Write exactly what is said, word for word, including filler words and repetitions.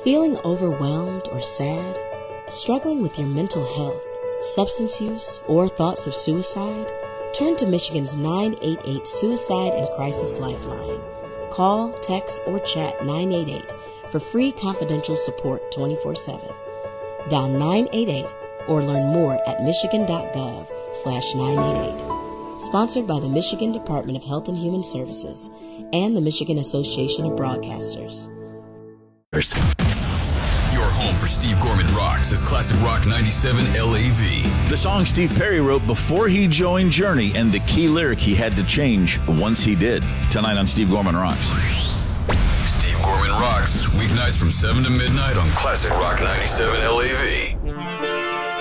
Feeling overwhelmed or sad? Struggling with your mental health, substance use, or thoughts of suicide? Turn to Michigan's nine eight eight Suicide and Crisis Lifeline. Call, text, or chat nine eight eight for free confidential support twenty-four seven. Dial nine eight eight or learn more at michigan.gov slash 988. Sponsored by the Michigan Department of Health and Human Services and the Michigan Association of Broadcasters. Your home for Steve Gorman Rocks is Classic Rock ninety-seven L A V. The song Steve Perry wrote before he joined Journey and the key lyric he had to change once he did. Tonight on Steve Gorman Rocks. Steve Gorman Rocks, weeknights from seven to midnight on Classic Rock ninety-seven L A V.